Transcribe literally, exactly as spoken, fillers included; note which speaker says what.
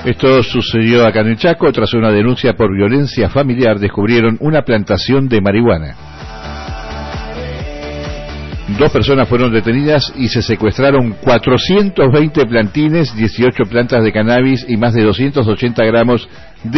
Speaker 1: Esto sucedió acá en el Chaco. Tras una denuncia por violencia familiar, descubrieron una plantación de marihuana. Dos personas fueron detenidas y se secuestraron cuatrocientos veinte plantines, dieciocho plantas de cannabis y más de doscientos ochenta gramos de